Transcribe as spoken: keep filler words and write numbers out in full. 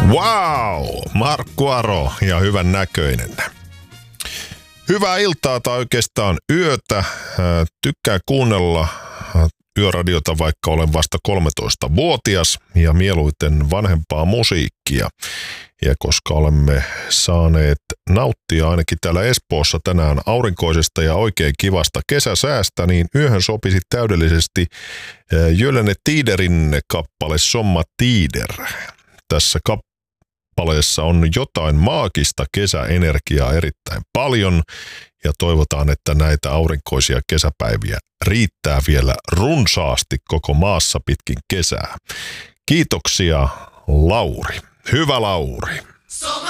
Wow! Markku Aro ja hyvän näköinen. Hyvää iltaa tai oikeastaan yötä. Tykkää kuunnella yöradiota, vaikka olen vasta kolmetoistavuotias ja mieluiten vanhempaa musiikkia. Ja koska olemme saaneet nauttia ainakin täällä Espoossa tänään aurinkoisesta ja oikein kivasta kesäsäästä, niin yöhön sopisi täydellisesti Jölene Tiederin kappale Somma Tider. Tässä kappaleessa on jotain maagista kesäenergiaa erittäin paljon ja toivotaan, että näitä aurinkoisia kesäpäiviä riittää vielä runsaasti koko maassa pitkin kesää. Kiitoksia, Lauri. Hyvä Lauri.